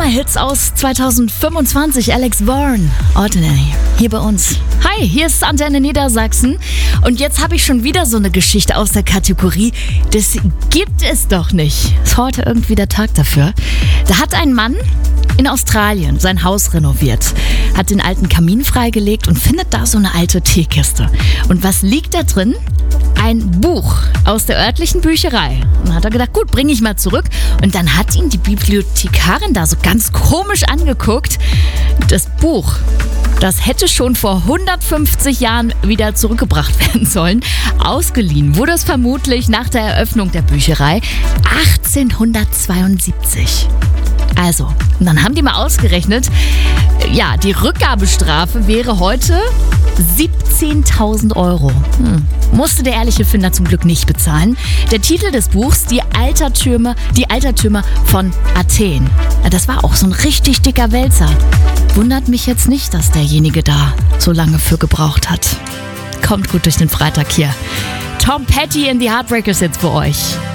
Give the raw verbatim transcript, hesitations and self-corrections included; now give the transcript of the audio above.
Sommerhits aus zweitausendfünfundzwanzig. Alex Warren, Ordinary, hier bei uns. Hi, hier ist Antenne Niedersachsen. Und jetzt habe ich schon wieder so eine Geschichte aus der Kategorie, das gibt es doch nicht. Ist heute irgendwie der Tag dafür. Da hat ein Mann in Australien sein Haus renoviert, hat den alten Kamin freigelegt und findet da so eine alte Teekiste. Und was liegt da drin? Ein Buch aus der örtlichen Bücherei. Und dann hat er gedacht, gut, bringe ich mal zurück. Und dann hat ihn die Bibliothekarin da so ganz komisch angeguckt. Das Buch, das hätte schon vor hundertfünfzig Jahren wieder zurückgebracht werden sollen. Ausgeliehen wurde es vermutlich nach der Eröffnung der Bücherei achtzehnhundertzweiundsiebzig. Also, und dann haben die mal ausgerechnet, ja, die Rückgabestrafe wäre heute siebzehntausend Euro. Hm. Musste der ehrliche Finder zum Glück nicht bezahlen. Der Titel des Buchs, Die Altertümer, die Altertümer von Athen. Das war auch so ein richtig dicker Wälzer. Wundert mich jetzt nicht, dass derjenige da so lange für gebraucht hat. Kommt gut durch den Freitag hier. Tom Petty in die Heartbreakers jetzt für euch.